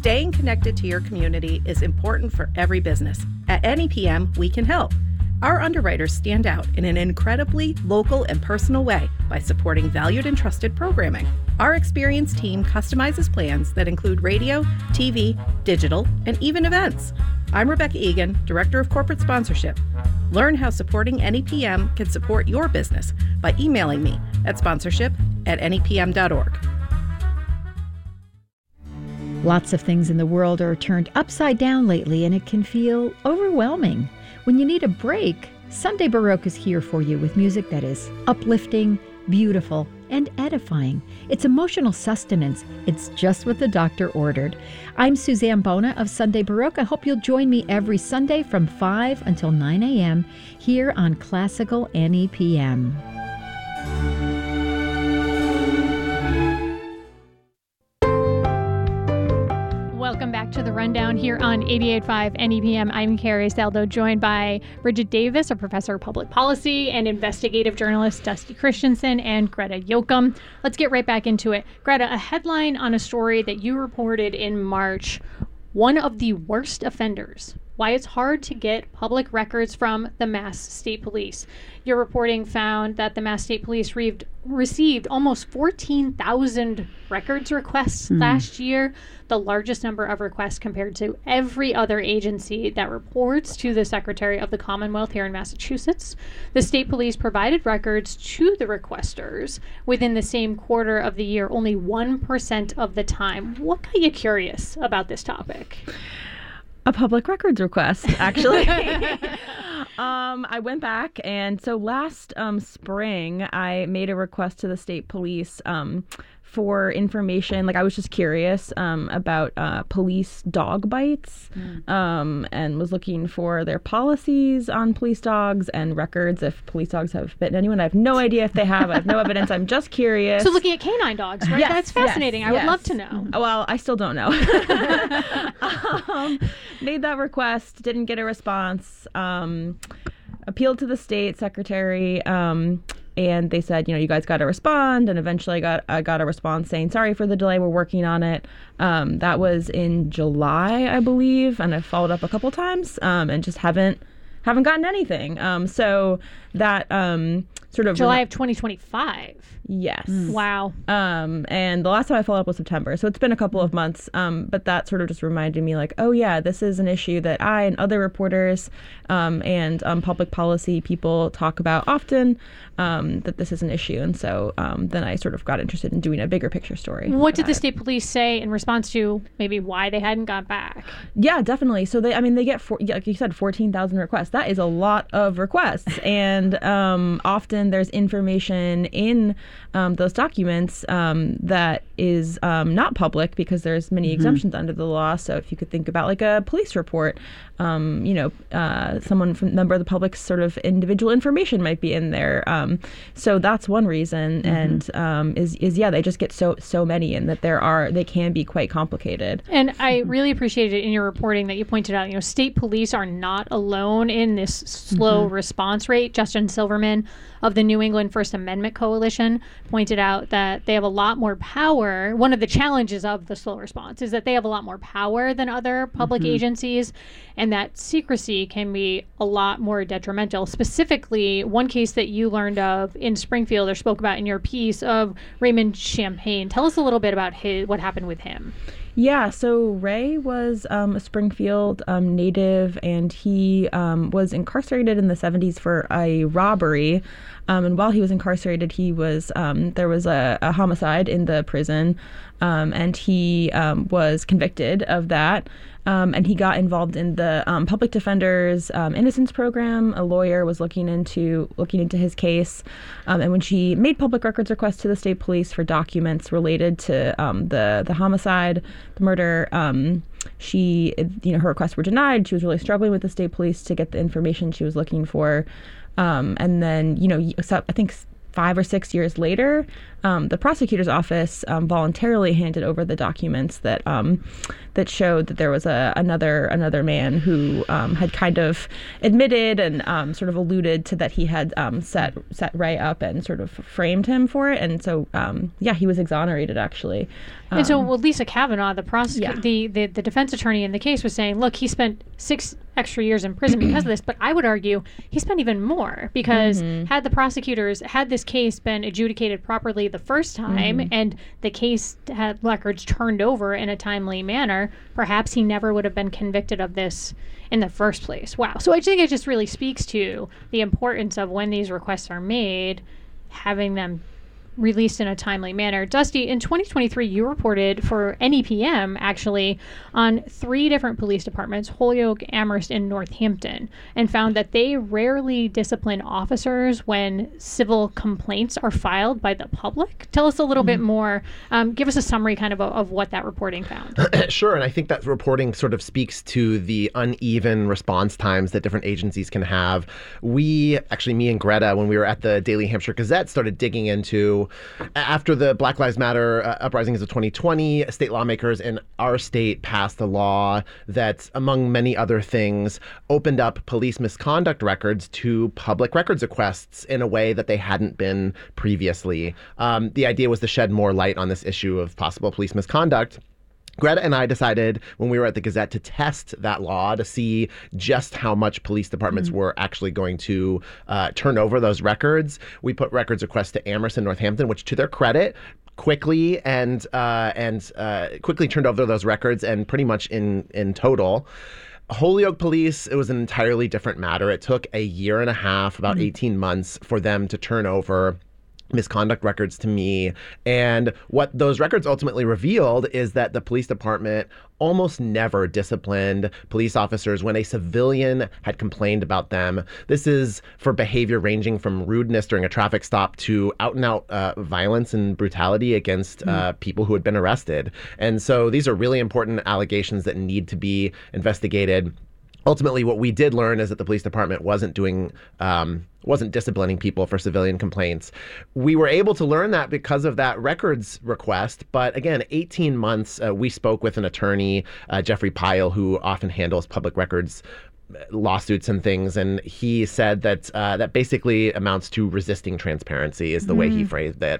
Staying connected to your community is important for every business. At NEPM, we can help. Our underwriters stand out in an incredibly local and personal way by supporting valued and trusted programming. Our experienced team customizes plans that include radio, TV, digital, and even events. I'm Rebecca Egan, Director of Corporate Sponsorship. Learn how supporting NEPM can support your business by emailing me at sponsorship@nepm.org. Lots of things in the world are turned upside down lately, and it can feel overwhelming. When you need a break, Sunday Baroque is here for you with music that is uplifting, beautiful, and edifying. It's emotional sustenance. It's just what the doctor ordered. I'm Suzanne Bona of Sunday Baroque. I hope you'll join me every Sunday from 5 until 9 a.m. here on Classical NEPM. Welcome back to the Rundown here on 88.5 NEPM. I'm Carrie Saldo, joined by Bridget Davis, a professor of public policy, and investigative journalist Dusty Christensen, and Greta Yoakum. Let's get right back into it. Greta, a headline on a story that you reported in March, one of the worst offenders. Why it's hard to get public records from the Mass State Police. Your reporting found that the Mass State Police received almost 14,000 records requests last year, the largest number of requests compared to every other agency that reports to the Secretary of the Commonwealth here in Massachusetts. The State Police provided records to the requesters within the same quarter of the year, only 1% of the time. What got you curious about this topic? A public records request, actually. I went back, and so last spring, I made a request to the state police for information. Like, I was just curious about police dog bites, and was looking for their policies on police dogs and records if police dogs have bitten anyone. I have no idea if they have. I have no evidence. I'm just curious. So looking at canine dogs, right? Yes, That's fascinating. yes, I would love to know. Well, I still don't know. Made that request, didn't get a response. Appealed to the state secretary, and they said, you guys got to respond. And eventually I got a response saying, sorry for the delay, we're working on it. That was in July, I believe, and I followed up a couple times, and just haven't gotten anything. So that sort of July of 2025. Yes. Wow. And the last time I followed up was September. So it's been a couple of months. But that sort of just reminded me, like, oh yeah, this is an issue that I and other reporters and public policy people talk about often, that this is an issue. And so then I sort of got interested in doing a bigger picture story. What did the state police say in response to maybe why they hadn't got back? Yeah, definitely. So they get, like you said, 14,000 requests. That is a lot of requests. And often there's information in those documents that is not public because there's many exemptions under the law. So if you could think about like a police report, someone from member of the public's sort of individual information might be in there. So that's one reason, and they just get so many, and that they can be quite complicated. And I really appreciated in your reporting that you pointed out, state police are not alone in this slow response rate. Justin Silverman of the New England First Amendment Coalition pointed out that they have a lot more power. One of the challenges of the slow response is that they have a lot more power than other public agencies, and that secrecy can be a lot more detrimental. Specifically, one case that you learned of in Springfield or spoke about in your piece of Raymond Champagne. Tell us a little bit about what happened with him. Yeah, so Ray was a Springfield native, and he was incarcerated in the 70s for a robbery. And while he was incarcerated, there was a homicide in the prison, and he was convicted of that. And he got involved in the public defender's innocence program. A lawyer was looking into his case, and when she made public records requests to the state police for documents related to the homicide, the murder, her requests were denied. She was really struggling with the state police to get the information she was looking for, and then I think 5 or 6 years later, the prosecutor's office voluntarily handed over the documents that that showed that there was another man who had kind of admitted and sort of alluded to that he had set Ray up and sort of framed him for it. And so, he was exonerated, actually. And so Lisa Kavanaugh, the defense attorney in the case, was saying, look, he spent 6 extra years in prison because of this, but I would argue he spent even more because had this case been adjudicated properly the first time and the case had records turned over in a timely manner, perhaps he never would have been convicted of this in the first place. Wow. So I think it just really speaks to the importance of when these requests are made, having them released in a timely manner. Dusty, in 2023, you reported for NEPM, actually, on 3 different police departments, Holyoke, Amherst, and Northampton, and found that they rarely discipline officers when civil complaints are filed by the public. Tell us a little bit more. Give us a summary kind of what that reporting found. Sure, and I think that reporting sort of speaks to the uneven response times that different agencies can have. Me and Greta, when we were at the Daily Hampshire Gazette, started digging into, after the Black Lives Matter uprisings of 2020, state lawmakers in our state passed a law that, among many other things, opened up police misconduct records to public records requests in a way that they hadn't been previously. The idea was to shed more light on this issue of possible police misconduct. Greta and I decided when we were at the Gazette to test that law to see just how much police departments were actually going to turn over those records. We put records requests to Amherst and Northampton, which, to their credit, quickly quickly turned over those records, and pretty much in total. Holyoke Police, it was an entirely different matter. It took a year and a half, about 18 months, for them to turn over misconduct records to me. And what those records ultimately revealed is that the police department almost never disciplined police officers when a civilian had complained about them. This is for behavior ranging from rudeness during a traffic stop to out-and-out violence and brutality against people who had been arrested. And so these are really important allegations that need to be investigated. Ultimately, what we did learn is that the police department wasn't disciplining people for civilian complaints. We were able to learn that because of that records request. But again, 18 months, we spoke with an attorney, Jeffrey Pyle, who often handles public records lawsuits and things, and he said that that basically amounts to resisting transparency is the way he phrased it.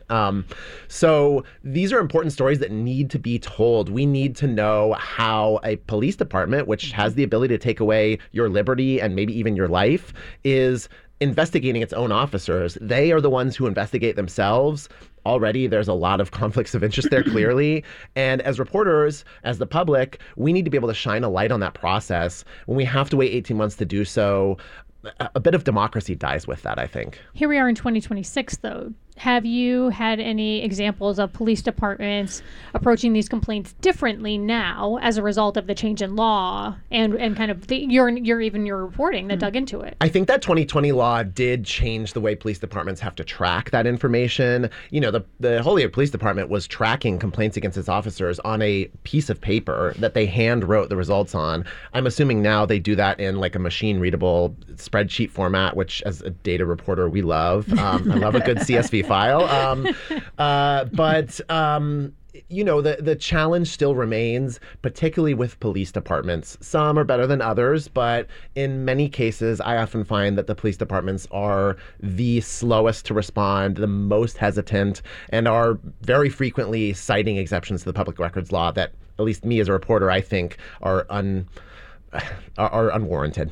So these are important stories that need to be told. We need to know how a police department, which has the ability to take away your liberty and maybe even your life, is investigating its own officers. They are the ones who investigate themselves. Already, there's a lot of conflicts of interest there, clearly. And as reporters, as the public, we need to be able to shine a light on that process. When we have to wait 18 months to do so, a bit of democracy dies with that, I think. Here we are in 2026, though. Have you had any examples of police departments approaching these complaints differently now as a result of the change in law and kind of your reporting that dug into it? I think that 2020 law did change the way police departments have to track that information. You know, the Holyoke Police Department was tracking complaints against its officers on a piece of paper that they hand wrote the results on. I'm assuming now they do that in like a machine readable spreadsheet format, which as a data reporter, we love. I love a good CSV file. But you know, the challenge still remains, particularly with police departments. Some are better than others, but in many cases, I often find that the police departments are the slowest to respond, the most hesitant, and are very frequently citing exceptions to the public records law that, at least me as a reporter, I think are unwarranted.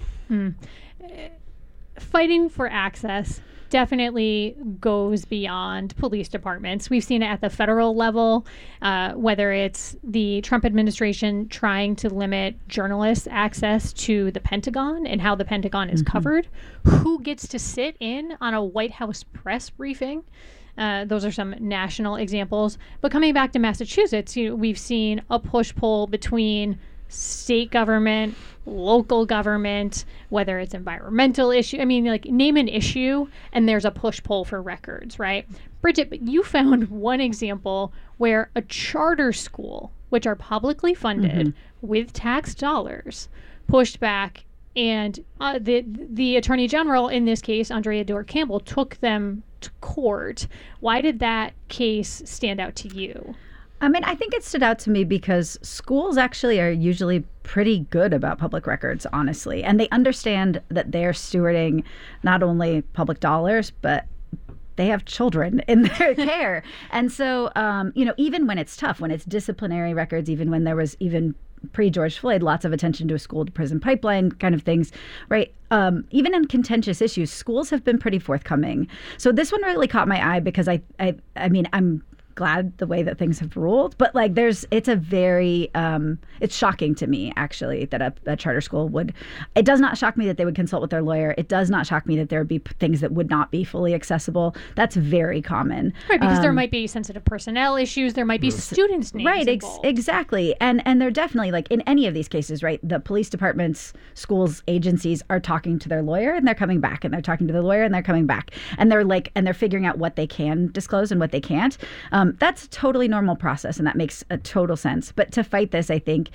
Fighting for access definitely goes beyond police departments. We've seen it at the federal level, whether it's the Trump administration trying to limit journalists' access to the Pentagon and how the Pentagon is covered, who gets to sit in on a White House press briefing. Those are some national examples. But coming back to Massachusetts, we've seen a push-pull between state government, local government, whether it's environmental issue. I mean, like, name an issue and there's a push-pull for records, right? Bridget, but you found one example where a charter school, which are publicly funded with tax dollars, pushed back, and the Attorney General, in this case, Andrea Dore Campbell, took them to court. Why did that case stand out to you? I mean, I think it stood out to me because schools actually are usually pretty good about public records, honestly. And they understand that they're stewarding not only public dollars, but they have children in their care. And so, even when it's tough, when it's disciplinary records, even when there was even pre-George Floyd, lots of attention to a school-to-prison pipeline kind of things, right? Even in contentious issues, schools have been pretty forthcoming. So this one really caught my eye because I mean, I'm glad the way that things have ruled, but like it's a very it's shocking to me actually that a charter school would. It does not shock me that they would consult with their lawyer. It does not shock me that there would be things that would not be fully accessible. That's very common, right? Because there might be sensitive personnel issues. There might be students' names right involved. Exactly, and they're definitely, like in any of these cases, right, the police departments, schools, agencies are talking to their lawyer and they're coming back, and they're talking to the lawyer and they're coming back, and they're figuring out what they can disclose and what they can't. That's a totally normal process, and that makes a total sense. But to fight this, I think,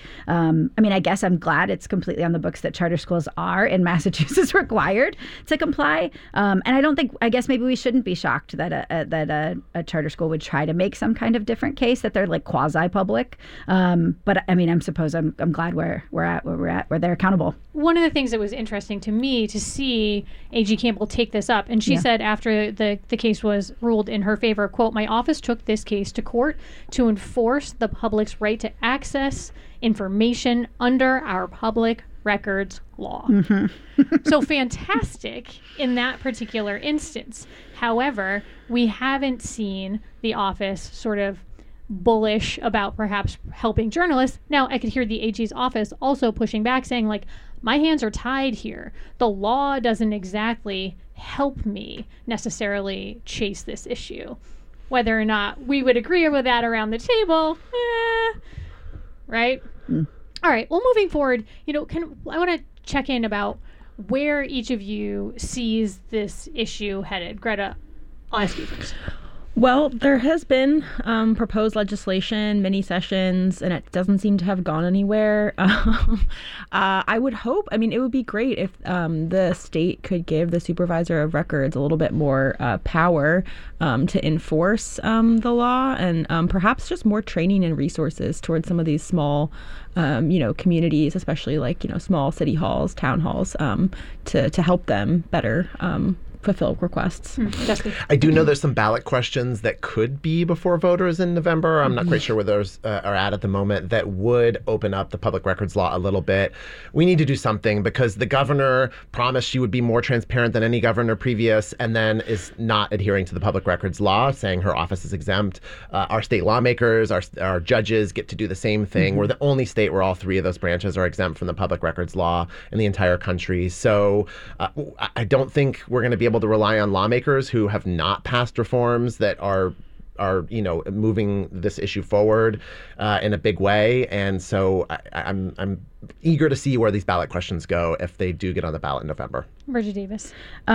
I guess I'm glad it's completely on the books that charter schools are in Massachusetts required to comply. And I guess maybe we shouldn't be shocked that a charter school would try to make some kind of different case, that they're like quasi-public. But I mean, I'm glad where they're accountable. One of the things that was interesting to me to see A.G. Campbell take this up, and she said after the case was ruled in her favor, quote, "My office took this case to court to enforce the public's right to access information under our public records law." So fantastic in that particular instance. However, we haven't seen the office sort of bullish about perhaps helping journalists. Now, I could hear the AG's office also pushing back, saying, like, my hands are tied here. The law doesn't exactly help me necessarily chase this issue. Whether or not we would agree with that around the table, right? All right. Well, moving forward, I want to check in about where each of you sees this issue headed. Greta, I'll ask you first. Well, there has been proposed legislation, mini sessions, and it doesn't seem to have gone anywhere. I would hope, it would be great if the state could give the supervisor of records a little bit more power to enforce the law, and perhaps just more training and resources towards some of these small, communities, especially like, small city halls, town halls, to help them better fulfill requests. I do know there's some ballot questions that could be before voters in November. I'm not quite sure where those are at the moment, that would open up the public records law a little bit. We need to do something because the governor promised she would be more transparent than any governor previous, and then is not adhering to the public records law, saying her office is exempt. Our state lawmakers, our judges get to do the same thing. We're the only state where all three of those branches are exempt from the public records law in the entire country. So I don't think we're going to be able to rely on lawmakers who have not passed reforms that are moving this issue forward in a big way. And so I'm eager to see where these ballot questions go if they do get on the ballot in November. Bridget Davis.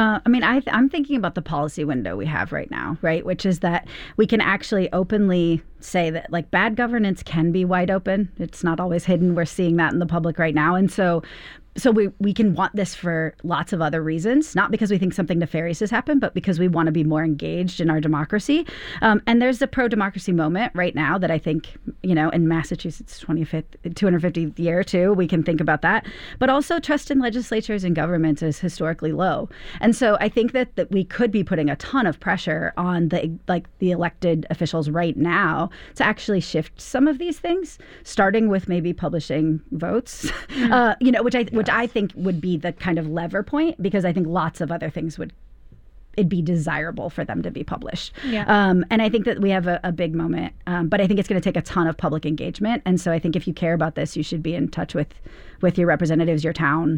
I'm thinking about the policy window we have right now, right? Which is that we can actually openly say that, like, bad governance can be wide open. It's not always hidden. We're seeing that in the public right now. And so we can want this for lots of other reasons, not because we think something nefarious has happened, but because we want to be more engaged in our democracy. And there's a pro-democracy moment right now that I think, in Massachusetts' 250th year too, we can think about that. But also trust in legislatures and governments is historically low. And so I think that we could be putting a ton of pressure on the elected officials right now to actually shift some of these things, starting with maybe publishing votes, which I think would be the kind of lever point, because I think lots of other things it'd be desirable for them to be published. Yeah. And I think that we have a big moment, but I think it's going to take a ton of public engagement. And so I think if you care about this, you should be in touch with your representatives, your town,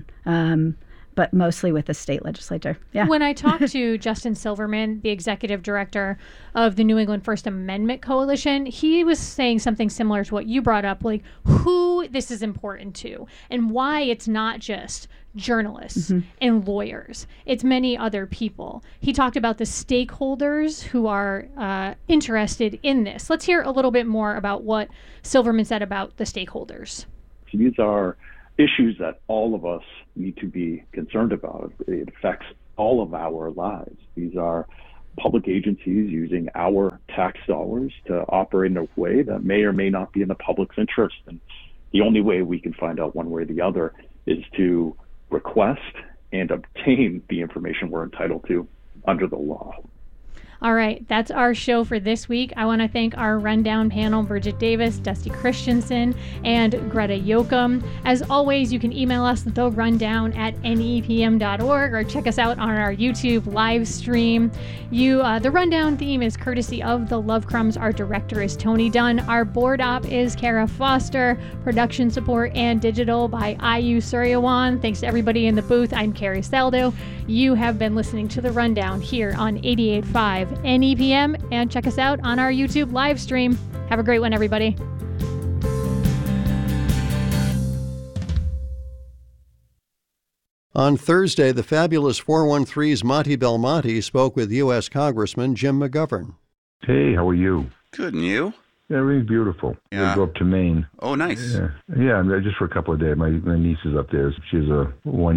but mostly with the state legislature. Yeah. When I talked to Justin Silverman, the executive director of the New England First Amendment Coalition, he was saying something similar to what you brought up, like who this is important to and why it's not just journalists and lawyers. It's many other people. He talked about the stakeholders who are interested in this. Let's hear a little bit more about what Silverman said about the stakeholders. These are issues that all of us need to be concerned about. It affects all of our lives. These are public agencies using our tax dollars to operate in a way that may or may not be in the public's interest. And the only way we can find out one way or the other is to request and obtain the information we're entitled to under the law. All right, that's our show for this week. I want to thank our Rundown panel, Bridget Davis, Dusty Christensen, and Greta Yoakum. As always, you can email us, therundown@nepm.org, or check us out on our YouTube live stream. The Rundown theme is courtesy of The Love Crumbs. Our director is Tony Dunn. Our board op is Kara Foster. Production support and digital by Ayu Suryawan. Thanks to everybody in the booth. I'm Carrie Saldo. You have been listening to The Rundown here on 88.5 NEPM, and check us out on our YouTube live stream. Have a great one, everybody. On Thursday, the fabulous 413's Monty Belmonte spoke with U.S. Congressman Jim McGovern. Hey, how are you? Good, and you? Yeah, really beautiful. Yeah. We go up to Maine. Oh, nice. Yeah, just for a couple of days. My niece is up there. She's a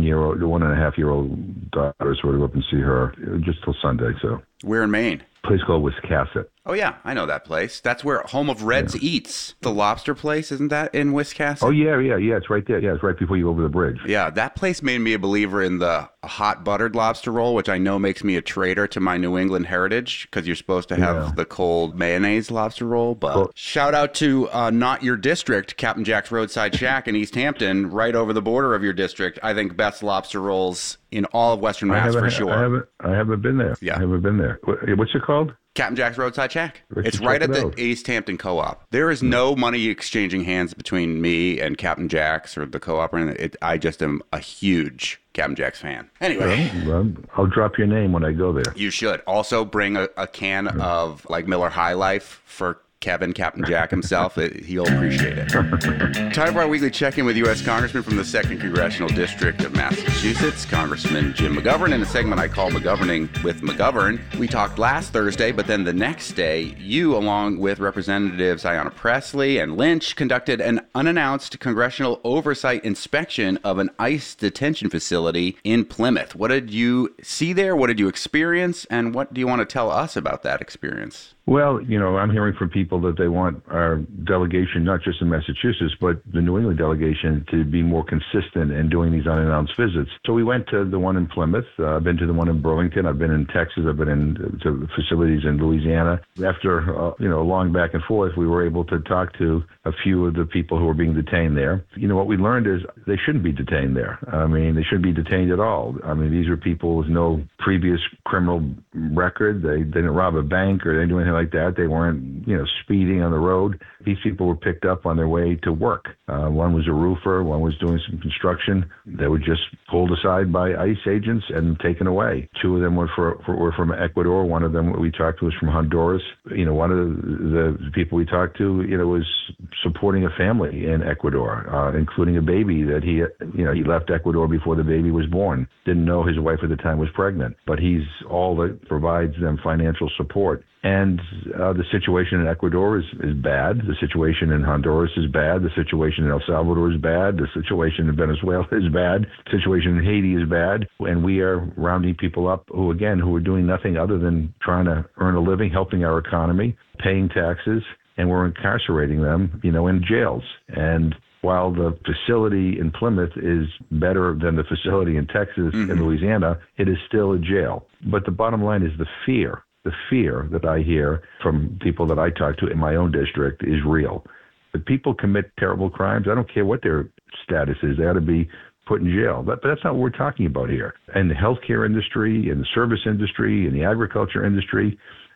1.5-year-old daughter, so we'll go up and see her just till Sunday. So. Where in Maine? A place called Wiscasset. Oh, yeah, I know that place. That's where Home of Reds eats. The lobster place, isn't that in Wiscasset? Oh, yeah, it's right there. Yeah, it's right before you go over the bridge. Yeah, that place made me a believer in the hot buttered lobster roll, which I know makes me a traitor to my New England heritage, because you're supposed to have the cold mayonnaise lobster roll. But shout out to Not Your District, Captain Jack's Roadside Shack in East Hampton, right over the border of your district. I think best lobster rolls in all of Western Mass for sure. I haven't been there. Yeah. I haven't been there. What's it called? Captain Jack's Roadside Shack. It's right at the East Hampton Co-op. There is no money exchanging hands between me and Captain Jack's or the co-op. I just am a huge Captain Jack's fan. Anyway. Well, I'll drop your name when I go there. You should. Also bring a can of Miller High Life for Kevin, Captain Jack himself. He'll appreciate it. Time for our weekly check-in with U.S. Congressman from the 2nd Congressional District of Massachusetts, Congressman Jim McGovern. In a segment I call McGoverning with McGovern, we talked last Thursday, but then the next day, you, along with Representatives Ayanna Pressley and Lynch, conducted an unannounced congressional oversight inspection of an ICE detention facility in Plymouth. What did you see there? What did you experience? And what do you want to tell us about that experience? Well, I'm hearing from people that they want our delegation, not just in Massachusetts, but the New England delegation, to be more consistent in doing these unannounced visits. So we went to the one in Plymouth. I've been to the one in Burlington. I've been in Texas. I've been to facilities in Louisiana. After, a long back and forth, we were able to talk to a few of the people who were being detained there. What we learned is they shouldn't be detained there. They shouldn't be detained at all. These are people with no previous criminal record. They didn't rob a bank or they didn't do anything like that. They weren't, speeding on the road. These people were picked up on their way to work. One was a roofer. One was doing some construction. They were just pulled aside by ICE agents and taken away. Two of them were from Ecuador. One of them we talked to was from Honduras. One of the people we talked to, was supporting a family in Ecuador, including a baby that he left Ecuador before the baby was born. Didn't know his wife at the time was pregnant, but he's all that provides them financial support. And the situation in Ecuador is bad. The situation in Honduras is bad. The situation in El Salvador is bad. The situation in Venezuela is bad. The situation in Haiti is bad. And we are rounding people up who are doing nothing other than trying to earn a living, helping our economy, paying taxes, and we're incarcerating them, in jails. And while the facility in Plymouth is better than the facility in Texas and Louisiana, it is still a jail. But the bottom line is the fear. The fear that I hear from people that I talk to in my own district is real. If people commit terrible crimes, I don't care what their status is, they ought to be put in jail. But that's not what we're talking about here. In the healthcare industry, in the service industry, in the agriculture industry,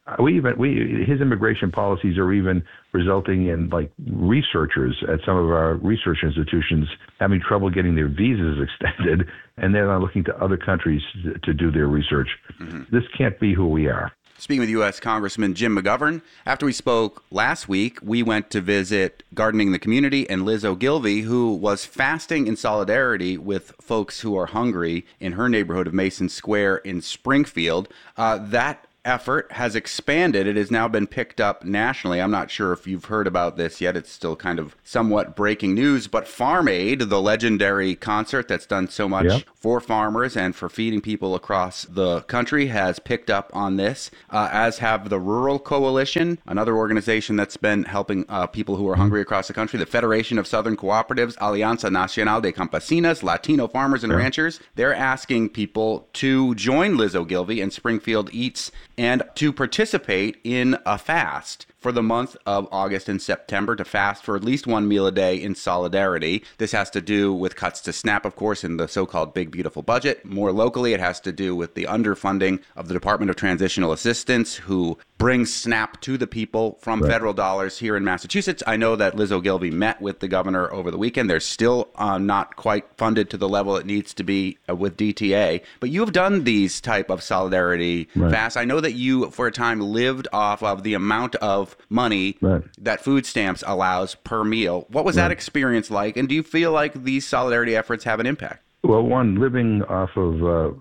his immigration policies are even resulting in researchers at some of our research institutions having trouble getting their visas extended, and they're not looking to other countries to do their research. This can't be who we are. Speaking with U.S. Congressman Jim McGovern, after we spoke last week, we went to visit Gardening the Community and Liz Ogilvie, who was fasting in solidarity with folks who are hungry in her neighborhood of Mason Square in Springfield. That effort has expanded. It has now been picked up nationally. I'm not sure if you've heard about this yet. It's still kind of somewhat breaking news, but Farm Aid, the legendary concert that's done so much for farmers and for feeding people across the country, has picked up on this, as have the Rural Coalition, another organization that's been helping people who are hungry across the country, the Federation of Southern Cooperatives, Alianza Nacional de Campesinas, Latino Farmers and Ranchers. They're asking people to join Liz Ogilvie and Springfield Eats and to participate in a fast for the month of August and September, to fast for at least one meal a day in solidarity. This has to do with cuts to SNAP, of course, in the so-called Big Beautiful Budget. More locally, it has to do with the underfunding of the Department of Transitional Assistance, who brings SNAP to the people from federal dollars here in Massachusetts. I know that Liz Ogilvie met with the governor over the weekend. They're still not quite funded to the level it needs to be with DTA. But you have done these type of solidarity fasts. I know that you, for a time, lived off of the amount of money that food stamps allows per meal. What was that experience like? And do you feel like these solidarity efforts have an impact? Well, one, living off of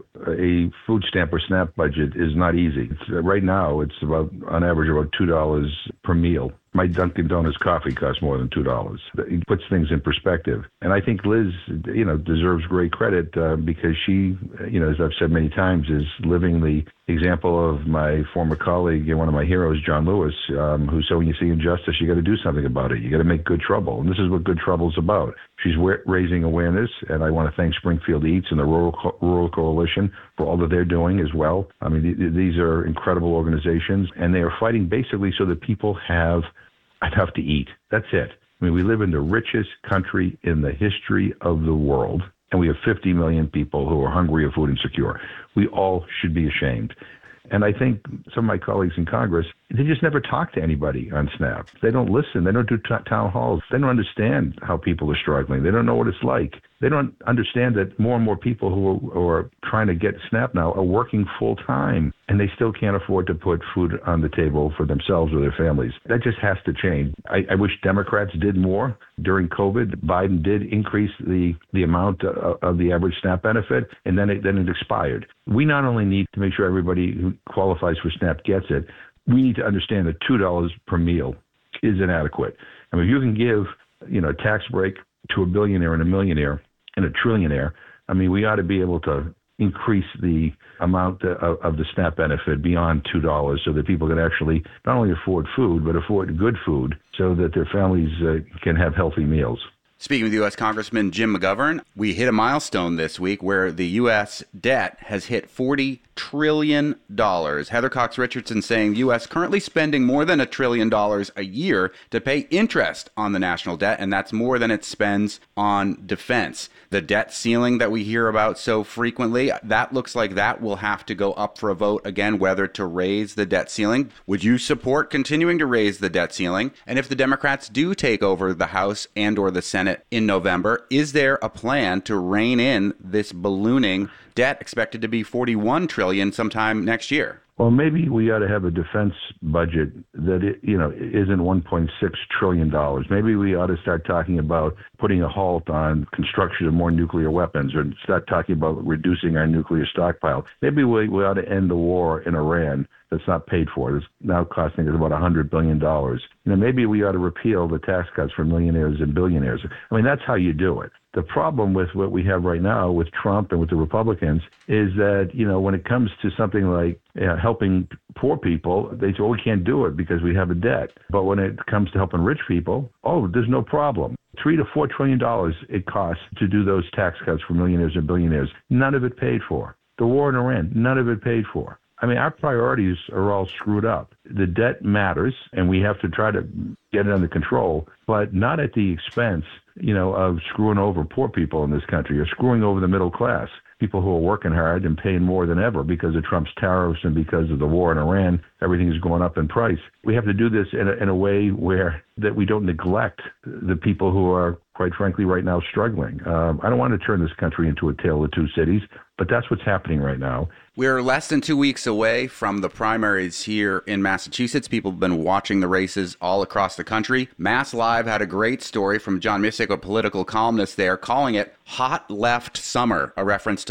a food stamp or SNAP budget is not easy. Right now, it's about, on average, about $2 per meal. My Dunkin' Donuts coffee costs more than $2. It puts things in perspective. And I think Liz, deserves great credit because she, as I've said many times, is living the example of my former colleague and one of my heroes, John Lewis, who said, when you see injustice, you got to do something about it. You got to make good trouble. And this is what good trouble is about. She's raising awareness, and I want to thank Springfield Eats and the Rural Coalition for all that they're doing as well. I mean, these are incredible organizations, and they are fighting basically so that people have enough to eat. That's it. I mean, we live in the richest country in the history of the world, and we have 50 million people who are hungry or food insecure. We all should be ashamed. And I think some of my colleagues in Congress, they just never talk to anybody on SNAP. They don't listen. They don't do town halls. They don't understand how people are struggling. They don't know what it's like. They don't understand that more and more people who are trying to get SNAP now are working full time, and they still can't afford to put food on the table for themselves or their families. That just has to change. I wish Democrats did more. During COVID, Biden did increase the amount of the average SNAP benefit, and then it expired. We not only need to make sure everybody who qualifies for SNAP gets it, we need to understand that $2 per meal is inadequate. I mean, if you can give, a tax break to a billionaire and a millionaire and a trillionaire, I mean, we ought to be able to increase the amount of the SNAP benefit beyond $2 so that people can actually not only afford food, but afford good food so that their families can have healthy meals. Speaking with U.S. Congressman Jim McGovern, we hit a milestone this week where the U.S. debt has hit $40 trillion. Heather Cox Richardson saying the U.S. currently spending more than $1 trillion a year to pay interest on the national debt, and that's more than it spends on defense. The debt ceiling that we hear about so frequently, that looks like that will have to go up for a vote again, whether to raise the debt ceiling. Would you support continuing to raise the debt ceiling? And if the Democrats do take over the House and or the Senate in November, is there a plan to rein in this ballooning debt expected to be $41 trillion sometime next year? Well, maybe we ought to have a defense budget that isn't $1.6 trillion. Maybe we ought to start talking about putting a halt on construction of more nuclear weapons, or start talking about reducing our nuclear stockpile. Maybe we ought to end the war in Iran that's not paid for. It's now costing us about $100 billion. Maybe we ought to repeal the tax cuts for millionaires and billionaires. I mean, that's how you do it. The problem with what we have right now with Trump and with the Republicans is that, when it comes to something like helping poor people, they say, we can't do it because we have a debt. But when it comes to helping rich people, there's no problem. $3 to $4 trillion it costs to do those tax cuts for millionaires and billionaires. None of it paid for. The war in Iran, none of it paid for. I mean, our priorities are all screwed up. The debt matters, and we have to try to get it under control, but not at the expense, of screwing over poor people in this country or screwing over the middle class, people who are working hard and paying more than ever because of Trump's tariffs and because of the war in Iran. Everything is going up in price. We have to do this in a way where that we don't neglect the people who are, quite frankly, right now struggling. I don't want to turn this country into a tale of two cities, but that's what's happening right now. We're less than 2 weeks away from the primaries here in Massachusetts. People have been watching the races all across the country. Mass Live had a great story from John Missick, a political columnist there, calling it Hot Left Summer, a reference to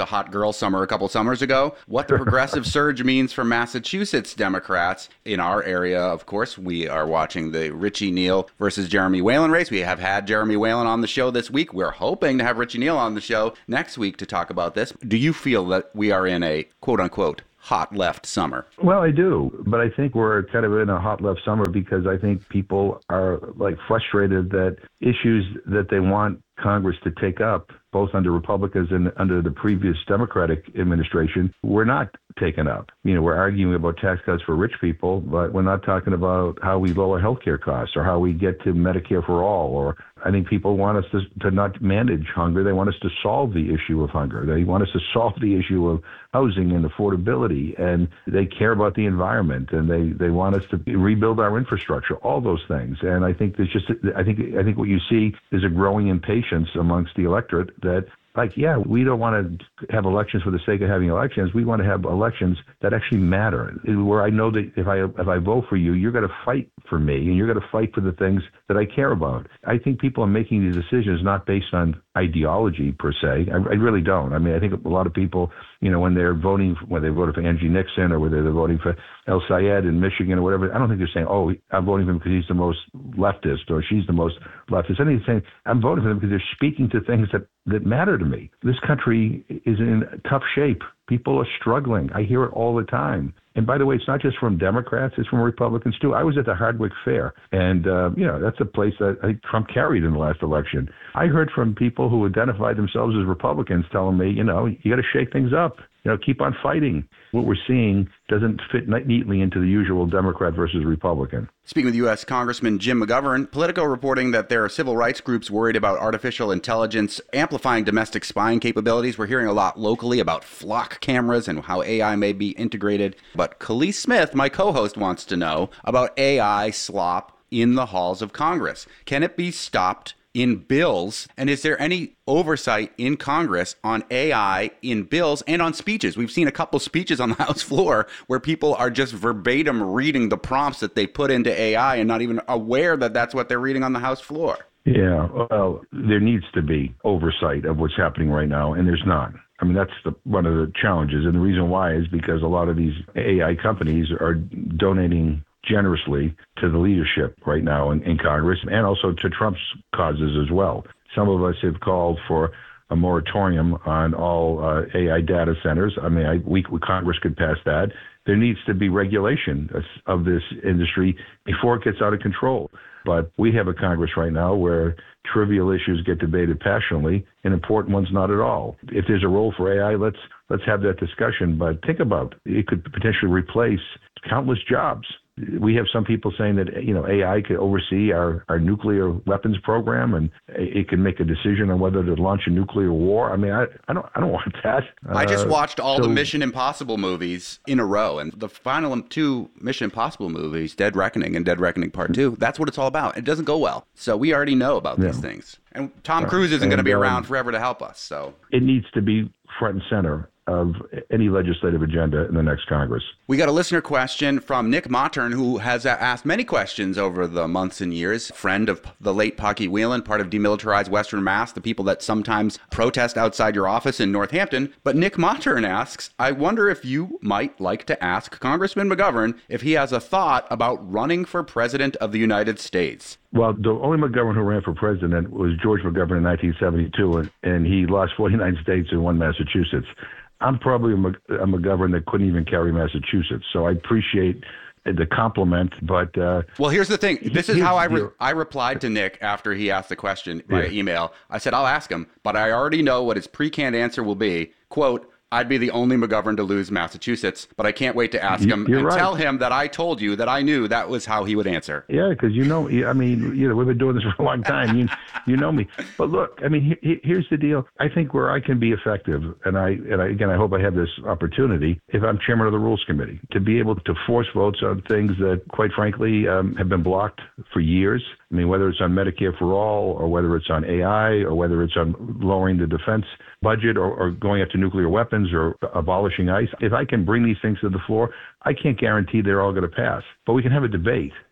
a hot girl summer a couple summers ago, what the progressive surge means for Massachusetts Democrats. In our area, of course, we are watching the Richie Neal versus Jeremy Whalen race. We have had Jeremy Whalen on the show this week. We're hoping to have Richie Neal on the show next week to talk about this. Do you feel that we are in a quote-unquote hot left summer? Well, I do, but I think we're kind of in a hot left summer because I think people are like frustrated that issues that they want Congress to take up, both under Republicans and under the previous Democratic administration, were not taken up. You know, we're arguing about tax cuts for rich people, but we're not talking about how we lower healthcare costs or how we get to Medicare for all. Or I think people want us to not manage hunger. They want us to solve the issue of hunger. They want us to solve the issue of housing and affordability, and they care about the environment, and they want us to rebuild our infrastructure, all those things. And I think I think what you see is a growing impatience amongst the electorate that, like, yeah, we don't want to have elections for the sake of having elections. We want to have elections that actually matter, where I know that if I vote for you, you're going to fight for me, and you're going to fight for the things that I care about. I think people are making these decisions not based on ideology per se. I really don't. I mean, I think a lot of people, you know, when they're voting, whether they voted for Angie Nixon or whether they're voting for El Sayed in Michigan or whatever, I don't think they're saying, oh, I'm voting for him because he's the most leftist or she's the most leftist. I think they're saying, I'm voting for them because they're speaking to things that matter to me. This country is in tough shape. People are struggling. I hear it all the time. And by the way, it's not just from Democrats, it's from Republicans too. I was at the Hardwick Fair, and that's a place that I think Trump carried in the last election. I heard from people who identified themselves as Republicans telling me, you got to shake things up. Keep on fighting. What we're seeing doesn't fit neatly into the usual Democrat versus Republican. Speaking with U.S. Congressman Jim McGovern, Politico reporting that there are civil rights groups worried about artificial intelligence amplifying domestic spying capabilities. We're hearing a lot locally about flock cameras and how AI may be integrated. But Khalees Smith, my co-host, wants to know about AI slop in the halls of Congress. Can it be stopped in bills? And is there any oversight in Congress on AI in bills and on speeches? We've seen a couple speeches on the House floor where people are just verbatim reading the prompts that they put into AI and not even aware that that's what they're reading on the House floor. Yeah, well, there needs to be oversight of what's happening right now, and there's not. I mean, that's one of the challenges. And the reason why is because a lot of these AI companies are donating generously to the leadership right now in Congress and also to Trump's causes as well. Some of us have called for a moratorium on all AI data centers. I mean, Congress could pass that. There needs to be regulation of this industry before it gets out of control. But we have a Congress right now where trivial issues get debated passionately and important ones not at all. If there's a role for AI, let's have that discussion. But think about it could potentially replace countless jobs. We have some people saying that AI could oversee our nuclear weapons program, and it can make a decision on whether to launch a nuclear war. I mean, I don't want that. I just watched all the Mission Impossible movies in a row, and the final two Mission Impossible movies, Dead Reckoning and Dead Reckoning Part 2, that's what it's all about. It doesn't go well, so we already know about these things. And Tom Cruise isn't going to be around forever to help us. So it needs to be front and center of any legislative agenda in the next Congress. We got a listener question from Nick Mattern, who has asked many questions over the months and years. Friend of the late Pocky Whelan, part of Demilitarized Western Mass, the people that sometimes protest outside your office in Northampton. But Nick Mattern asks, I wonder if you might like to ask Congressman McGovern if he has a thought about running for president of the United States. Well, the only McGovern who ran for president was George McGovern in 1972, and he lost 49 states and won Massachusetts. I'm probably a McGovern that couldn't even carry Massachusetts, so I appreciate the compliment, but... well, here's the thing. This is how I replied to Nick after he asked the question via email. I said, I'll ask him, but I already know what his pre-canned answer will be. Quote, I'd be the only McGovern to lose Massachusetts, but I can't wait to ask him and tell him that I told you that I knew that was how he would answer. Yeah, because I mean, we've been doing this for a long time. You know me. But look, I mean, here's the deal. I think where I can be effective, and I hope I have this opportunity, if I'm chairman of the Rules Committee, to be able to force votes on things that, quite frankly, have been blocked for years. I mean, whether it's on Medicare for all, or whether it's on AI, or whether it's on lowering the defense budget, or going after nuclear weapons, or abolishing ICE. If I can bring these things to the floor, I can't guarantee they're all going to pass, but we can have a debate.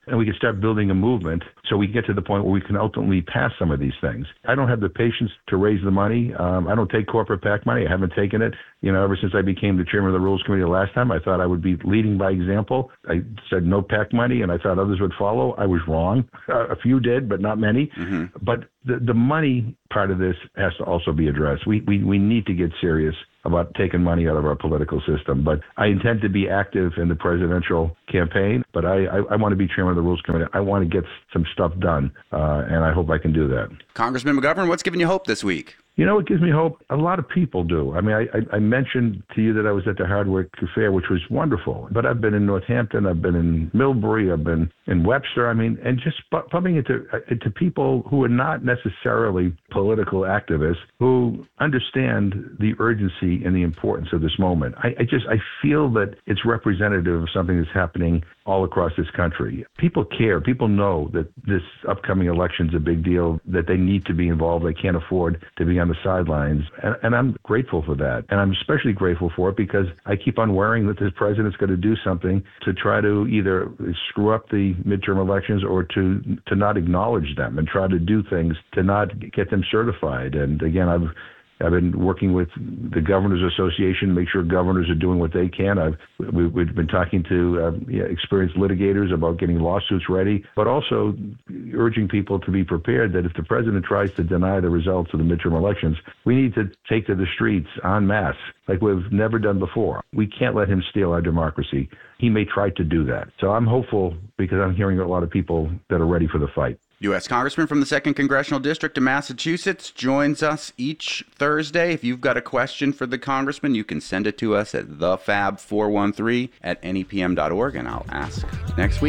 and we can start building a movement so we get to the point where we can ultimately pass some of these things. I don't have the patience to raise the money. I don't take corporate PAC money. I haven't taken it. Ever since I became the chairman of the Rules Committee last time, I thought I would be leading by example. I said no PAC money, and I thought others would follow. I was wrong. A few did, but not many. Mm-hmm. But the money part of this has to also be addressed. We need to get serious about taking money out of our political system. But I intend to be active in the presidential campaign, but I want to be chairman of the Rules Committee. I want to get some stuff done, and I hope I can do that. Congressman McGovern, what's giving you hope this week? It gives me hope. A lot of people do. I mean, I mentioned to you that I was at the Hardwick Fair, which was wonderful. But I've been in Northampton, I've been in Millbury, I've been in Webster. I mean, and just bumping into people who are not necessarily political activists, who understand the urgency and the importance of this moment. I feel that it's representative of something that's happening all across this country. People care. People know that this upcoming election is a big deal, that they need to be involved. They can't afford to be on the sidelines. And I'm grateful for that. And I'm especially grateful for it because I keep on worrying that this president's going to do something to try to either screw up the midterm elections or to not acknowledge them and try to do things to not get them certified. And again, I've been working with the Governors Association to make sure governors are doing what they can. We've been talking to experienced litigators about getting lawsuits ready, but also urging people to be prepared that if the president tries to deny the results of the midterm elections, we need to take to the streets en masse like we've never done before. We can't let him steal our democracy. He may try to do that. So I'm hopeful because I'm hearing a lot of people that are ready for the fight. U.S. Congressman from the 2nd Congressional District of Massachusetts joins us each Thursday. If you've got a question for the congressman, you can send it to us at thefab413@nepm.org, and I'll ask next week.